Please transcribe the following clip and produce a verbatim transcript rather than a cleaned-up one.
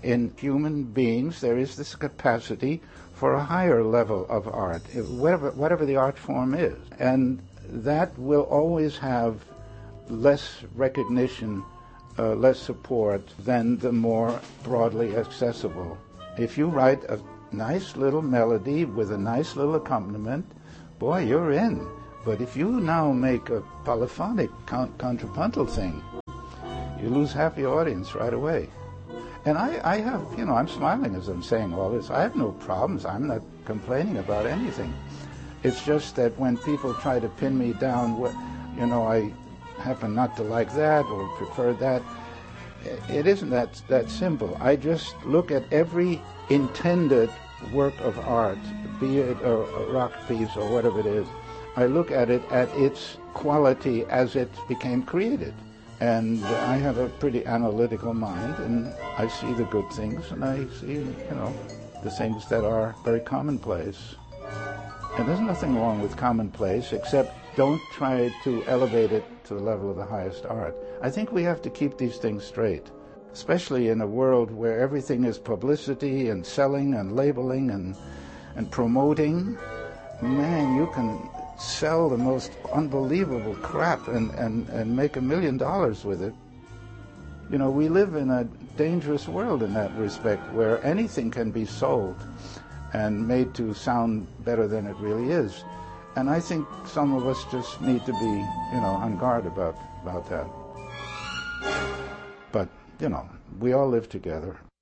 in human beings there is this capacity for a higher level of art, whatever, whatever the art form is. And that will always have less recognition, uh, less support than the more broadly accessible. If you write a nice little melody with a nice little accompaniment, boy, you're in. But if you now make a polyphonic con- contrapuntal thing, you lose half the audience right away. And I, I have, you know, I'm smiling as I'm saying all this. I have no problems. I'm not complaining about anything. It's just that when people try to pin me down, what, you know, I happen not to like that or prefer that, it isn't that, that simple. I just look at every intended work of art, be it a, a rock piece or whatever it is, I look at it at its quality as it became created. And I have a pretty analytical mind, and I see the good things, and I see, you know, the things that are very commonplace. And there's nothing wrong with commonplace, except don't try to elevate it to the level of the highest art. I think we have to keep these things straight, especially in a world where everything is publicity and selling and labeling and, and promoting. Man, you can sell the most unbelievable crap and, and, and make a million dollars with it. You know, we live in a dangerous world in that respect, where anything can be sold and made to sound better than it really is. And I think some of us just need to be, you know, on guard about, about that. But, you know, we all live together.